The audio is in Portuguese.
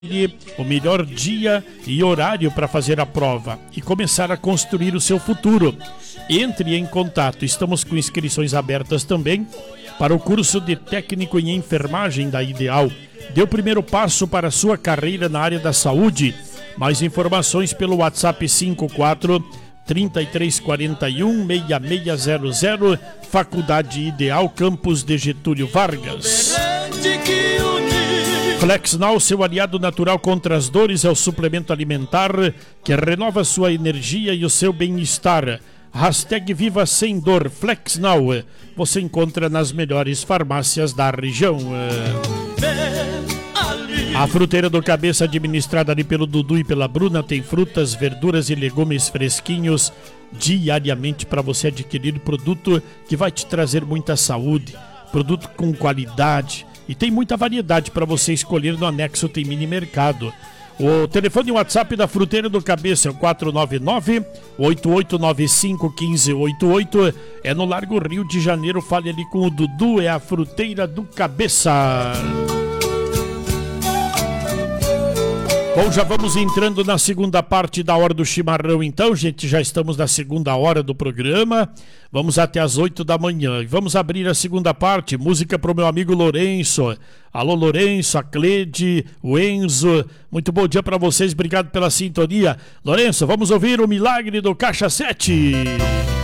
o melhor dia e horário para fazer a prova e começar a construir o seu futuro. Entre em contato, estamos com inscrições abertas também para o curso de técnico em enfermagem da Ideal. Dê o primeiro passo para a sua carreira na área da saúde. Mais informações pelo WhatsApp 54 3341 6600, Faculdade Ideal, campus de Getúlio Vargas. Flexnal, seu aliado natural contra as dores, é o suplemento alimentar que renova sua energia e o seu bem-estar. Hashtag Viva Sem Dor, Flexnal, você encontra nas melhores farmácias da região. A Fruteira do Cabeça, administrada ali pelo Dudu e pela Bruna, tem frutas, verduras e legumes fresquinhos diariamente para você adquirir produto que vai te trazer muita saúde, produto com qualidade. E tem muita variedade para você escolher. No anexo tem mini mercado. O telefone e WhatsApp da Fruteira do Cabeça é o 499-8895-1588. É no Largo Rio de Janeiro. Fale ali com o Dudu, é a Fruteira do Cabeça. Bom, já vamos entrando na segunda parte da Hora do Chimarrão então, gente. Já estamos na segunda hora do programa. Vamos até as 8 da manhã. E vamos abrir a segunda parte. Música para o meu amigo Lourenço. Alô, Lourenço, a Cleide, o Enzo. Muito bom dia para vocês. Obrigado pela sintonia. Lourenço, vamos ouvir o Milagre do Caixa 7.